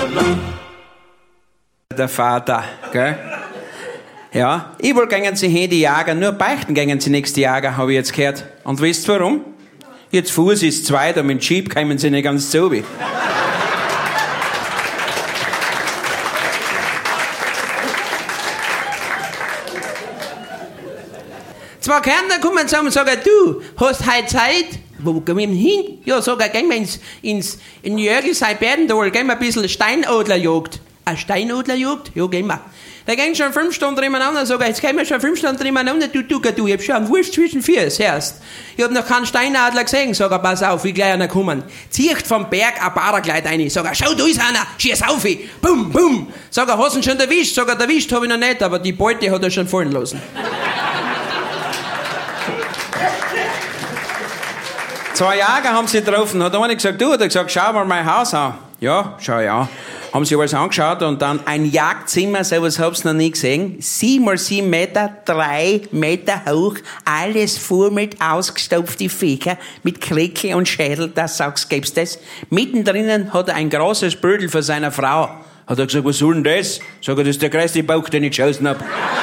Der Vater, gell? Ja, ich will gehen Sie Handy jagen, nur beichten gehen Sie nächste Jager, habe ich jetzt gehört. Und wisst ihr warum? Jetzt Fuß ist zwei, da mit dem Jeep kommen Sie nicht ganz so wie. Zwei Kärntner kommen zusammen und sagen, du, hast heute Zeit? Wo gehen wir hin? Ja, sag ich, gehen wir in Jörgl, Seiberdendal, gehen wir ein bisschen Steinadlerjagd. Eine Steinadlerjagd? Ja, gehen wir. Da gehen schon 5 Stunden nebeneinander, sag ich, jetzt gehen wir schon 5 Stunden nebeneinander, du, ich hab schon einen Wurst zwischen Füßen, hörst. Ich hab noch keinen Steinadler gesehen, sag ich, pass auf, wie gleich einer kommen. Zieht vom Berg ein Paragleit rein, sag ich, schau, da ist einer, schieß auf, bum, bum. Sag ich, hast du ihn schon erwischt? Sag ich, erwischt hab ich noch nicht, aber die Beute hat er schon fallen lassen. 2 Jäger haben sie getroffen, hat einer gesagt, du, hat er gesagt, schau mal mein Haus an. Ja, schau ja. Haben sie alles angeschaut und dann ein Jagdzimmer, sowas hab's noch nie gesehen. 7 mal 7 Meter, 3 Meter hoch, alles voll mit ausgestopften Viecher, mit Kleckel und Schädel, das sagst, gibt's das. Mittendrin hat er ein großes Bödel für seine Frau. Hat er gesagt, was soll denn das? Sag ich, das ist der größte Bauch, den ich geschossen hab.